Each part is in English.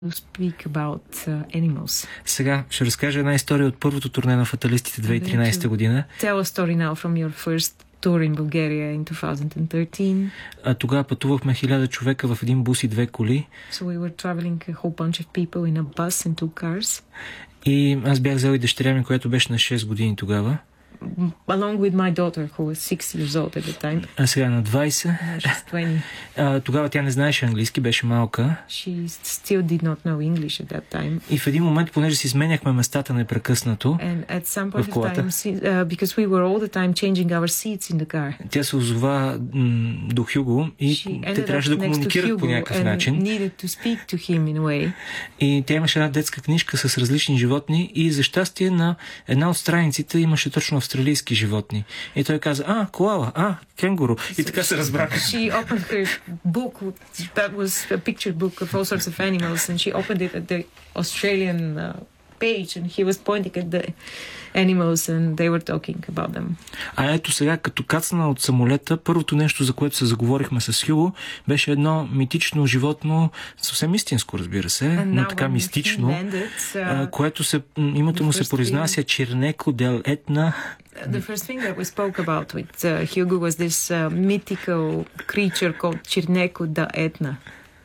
speak about animals. Сега ще разкажа една история от първото турне на Фаталистите 2013 година. Tell a story now from your first tour in Bulgaria in 2013. Тогава пътувахме 1000 човека в един бус и 2 коли. So we were traveling a whole bunch of people in a bus and 2 cars. И аз бях взел и дъщеря ми, която беше на 6 години тогава. Along with my daughter, who was 6 years old at the time. А сега на 20. She's 20. Тогава тя не знаеше английски, беше малка. She still did not know English at that time. И в един момент, понеже си сменяхме местата непрекъснато And at some point of time, because we were all the time changing our seats in the car. Тя се озова до Хюго и те трябваше да комуникират по някакъв начин. Needed to speak to him in a way. И тя имаше една детска книжка с различни животни и за щастие на една от страниците имаше точно австралийски животни. И той каза, коала, кенгуру. И така се разбраха. She opened her book, that was a picture book of all sorts of animals, and she opened it at the Australian page, and he was pointing at the animals, and they were talking about them. Ето сега, като кацна от самолета, първото нещо, за което се заговорихме с Хюго, беше едно митично животно, съвсем истинско, разбира се, но така мистично, което името му се произнася Чернеко дел Етна. The first thing that we spoke about with Hugo was this mythical creature called Chirneco da Etna.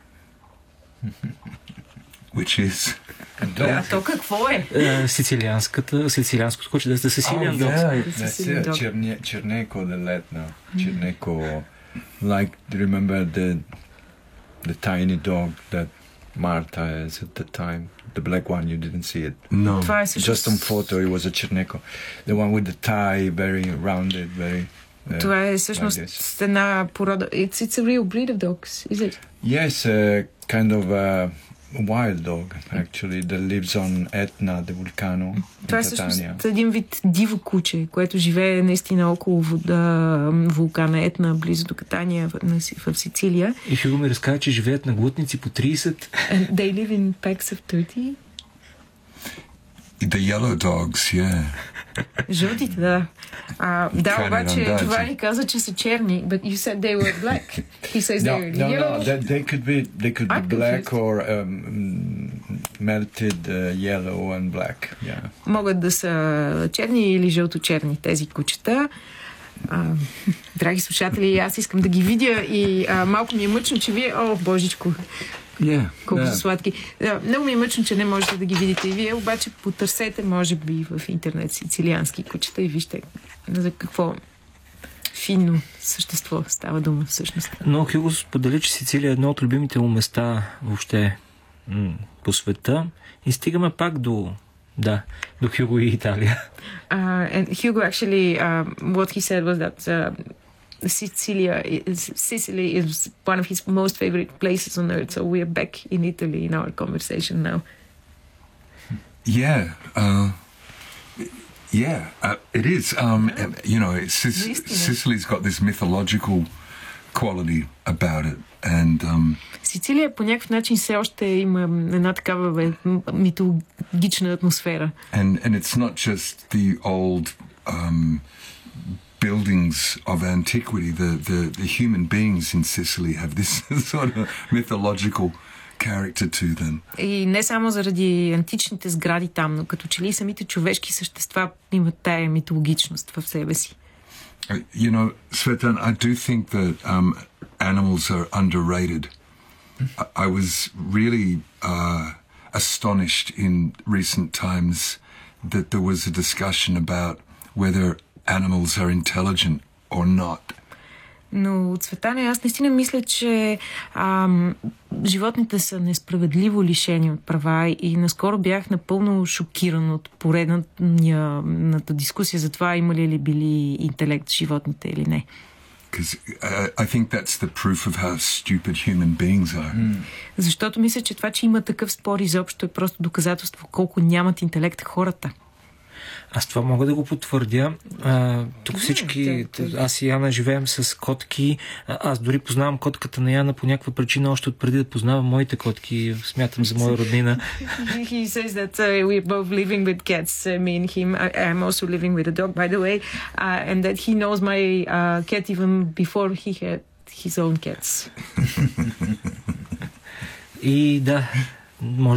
Which is... То какво е? Сицилианското куче, да сте Sicilian dogs. Чернеко да Etna. Чернеко, like, do you remember the tiny dog that Marta has at the time? The black one, you didn't see it. No. Just on photo, it was a Cherneko. The one with the tie, very rounded, very... Това е всъщност една порода... It's a real breed of dogs, is it? Yes, kind of a wild dog, actually, that lives on Etna, the volcano, in Catania. Това е всъщност един вид диво куче, което живее наистина около вулкана Етна, близо до Катания, в Сицилия. И Хюго ми разказа, че живеят на глутници по 30. And they live in packs of 30. The yellow dogs, yeah. Жълтите, да. Да, обаче това ни каза, че са черни, but you said they were black. He says they were yellow. No, they could be black or melted yellow and black, yeah. Могат да са черни или жълто-черни тези кучета. Драги слушатели, аз искам да ги видя и малко ми е мъчно, че вие... божичко! Колко са сладки. Много ми е мъчно, че не можете да ги видите и вие, обаче потърсете, може би, в интернет сицилиански кучета и вижте за какво финно същество става дума всъщност. Но Хюго сподели, че Сицилия е едно от любимите му места въобще по света и стигаме пак до Хюго и Италия. And Hugo actually, what he said was that Sicily is one of his most favorite places on earth. So we are back in Italy in our conversation now. It is. Sicily's got this mythological quality about it, and Сицилия по някакъв начин все още има една такава митологична атмосфера. And it's not just the old buildings of antiquity. The human beings in Sicily have this sort of mythological character to them. И не само заради античните сгради там, но като че ли самите човешки същества имат тая митологичност в себе си. You know, Svetlana, I do think that animals are underrated. I was really astonished in recent times that there was a discussion about whether animals are intelligent or not. Но, Цветане, аз наистина мисля, че животните са несправедливо лишени от права и наскоро бях напълно шокиран от поредната дискусия за това има ли били интелект животните или не. I think that's the proof of how stupid human beings are. Защото мисля, че това, че има такъв спор изобщо е просто доказателство колко нямат интелект хората. Аз това мога да го потвърдя. Тук всички, аз и Яна живеем с котки. Аз дори познавам котката на Яна по някаква причина, още отпреди да познавам моите котки. Смятам за моя роднина. He says that we're both living with cats, me and him. I'm also living with a dog, by the way. And that he knows my cat even before he had his own cats. И да, може